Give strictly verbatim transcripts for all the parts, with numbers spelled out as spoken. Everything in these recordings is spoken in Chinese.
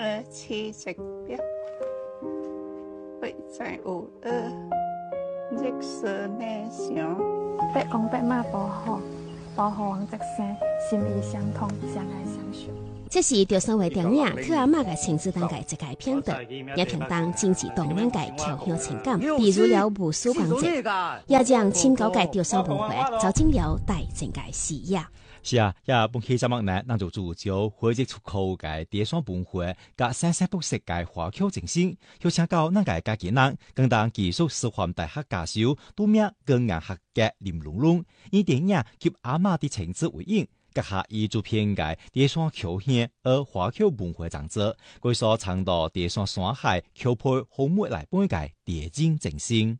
呃七十八，会在有二，历史内向， 白公白马保护，保护王泽生，心意相通，相爱相许。 这是着三位电影《去阿嬷嘅情子》当嘅一个片段，也平当经济动人嘅侨乡情感，比如了无数光泽，也让深高嘅着三文化走进了大众嘅视野。 是啊，也本期节目呢，咱就聚焦回忆出口嘅地方文化，甲生生不息嘅华侨精神，邀请到咱嘅家己人，更当技术师范大学教授，拄名工研学嘅林龙龙，以电影及阿嬷的情子为引。阁下以做片界地山侨乡而华侨文化长者，归所倡导地山山海侨配风物来本界地景精神。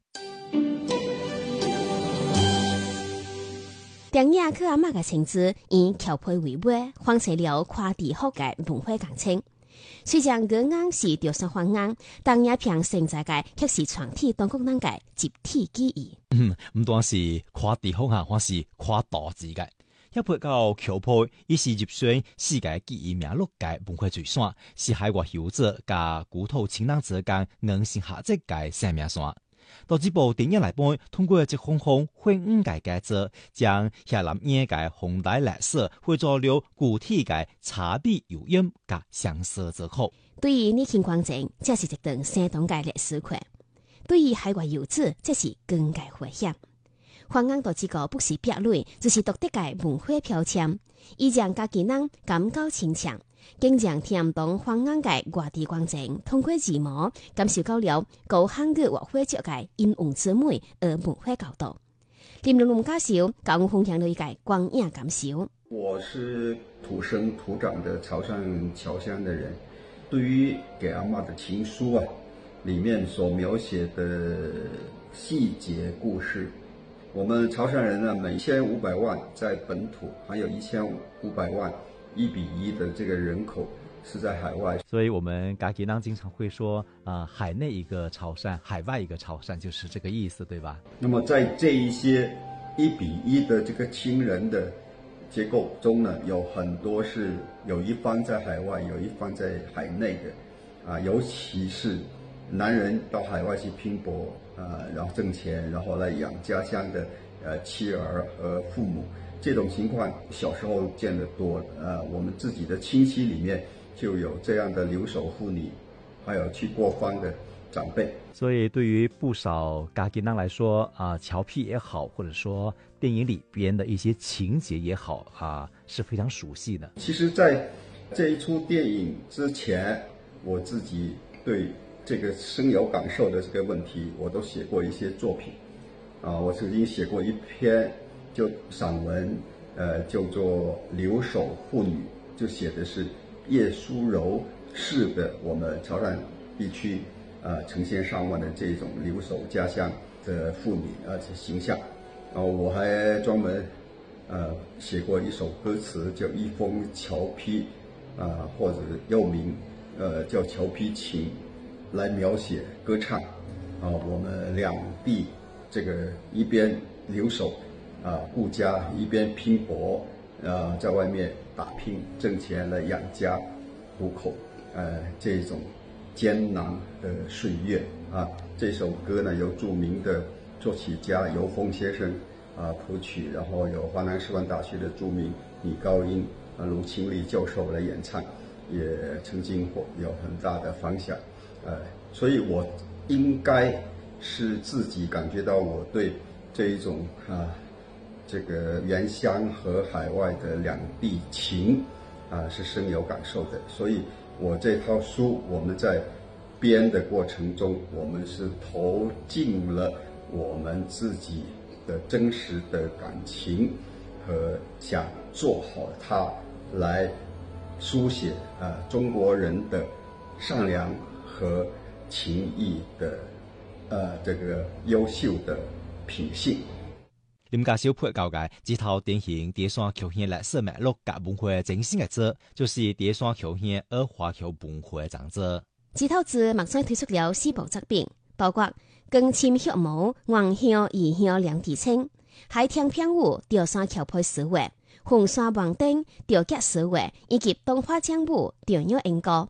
电影《去阿嬷嘅情子》以侨配为尾，放出了跨地方嘅文化共情。虽然歌硬是着山方硬，但也凭现在嘅却是全体当国人嘅集体记忆。 嗯，唔单是跨地方啊，还是跨大字嘅。一配到侨配，伊是入选世界记忆名录嘅文化遗产，是海外游者加古土亲人之间硬性下集嘅生命线。到这部电影来本，通过一封封混五嘅介绍，将下南野嘅红带历史汇做了具体嘅差别有音加相似之口。 对于年轻观众，这是一段相当嘅历史课；对于海外游子，这是更加危险。黄硬到这个不是壁垒，就是独特嘅文化标签，以让家己人感到亲切，更让听唔懂黄硬嘅外地观众通过字幕感受到了高汉语或会着嘅阴阳之美而文化角度。林龙龙教授教我分享了一个光影感受。 我是土生土长的潮汕侨乡的人，对于给阿嬷的情书啊，里面所描写的细节故事。我们潮汕人呢，每千五百万在本土，还有一千五百万一比一的这个人口是在海外， 所以我们家己人经常会说啊、呃，海内一个潮汕，海外一个潮汕，就是这个意思，对吧？ 那么在这一些一比一的这个亲人的结构中呢，有很多是有一方在海外，有一方在海内的，啊，尤其是男人到海外去拼搏。呃，然后挣钱，然后来养家乡的呃妻儿和父母，这种情况小时候见得多。呃，我们自己的亲戚里面就有这样的留守妇女，还有去过方的长辈。 所以对于不少家己人来说啊，侨癖也好，或者说电影里边的一些情节也好啊，是非常熟悉的。 其实，在这一出电影之前，我自己对这个深有感受的这个问题，我都写过一些作品，啊，我曾经写过一篇就散文，呃，叫做《留守妇女》，就写的是叶淑柔式的我们潮汕地区，呃，成千上万的这种留守家乡的妇女而且形象，然后我还专门呃写过一首歌词叫《一封侨批》，啊，或者又名呃叫《侨批情》。来描写歌唱，啊，我们两地这个一边留守啊顾家，一边拼搏，啊，在外面打拼挣钱来养家糊口，呃，这种艰难的岁月啊。这首歌呢，由著名的作曲家尤峰先生啊谱曲，然后由华南师范大学的著名女高音啊卢清丽教授来演唱，也曾经有很大的反响。呃，所以我应该是自己感觉到我对这一种啊，这个原乡和海外的两地情啊是深有感受的。所以我这套书我们在编的过程中，我们是投进了我们自己的真实的感情和想做好它，来书写啊中国人的善良和情谊的，呃，这个优秀的品性。 林家小配教界这套典型地山侨乡历史脉络甲文化精神的字，就是地山侨乡而华侨文化的长者。 这套字目前推出了四部作品，包括《更深血毛》、《黄乡异乡两地青》、《海天片舞》、《地山侨配思维》、《红山望灯》、《钓吉思维》以及《东花江舞》、《钓鸟莺歌》。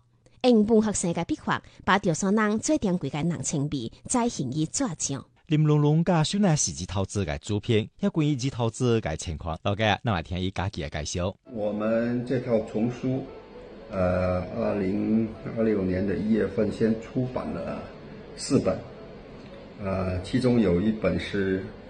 用文學性嘅筆法，把潮汕人最珍貴嘅人情味再現於紙上。 林龍龍介紹呢是日投資嘅作品，有關於日投資嘅情況，大家那來聽伊家己嘅介紹。 我們這套叢書，呃，二零二六年的一月份先出版了四本，呃，其中有一本是